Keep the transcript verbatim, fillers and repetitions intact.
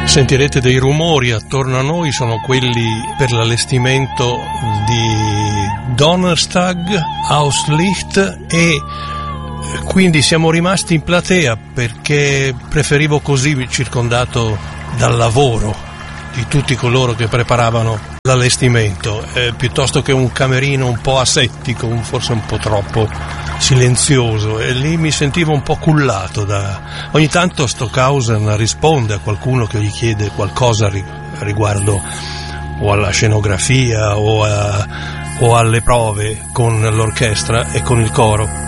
Sentirete dei rumori attorno a noi, sono quelli per l'allestimento di Donnerstag, Hauslicht, e quindi siamo rimasti in platea perché preferivo così, circondato dal lavoro di tutti coloro che preparavano l'allestimento, eh, piuttosto che un camerino un po' asettico, un, forse un po' troppo silenzioso, e lì mi sentivo un po' cullato da... Ogni tanto Stockhausen risponde a qualcuno che gli chiede qualcosa riguardo o alla scenografia o, a, o alle prove con l'orchestra e con il coro.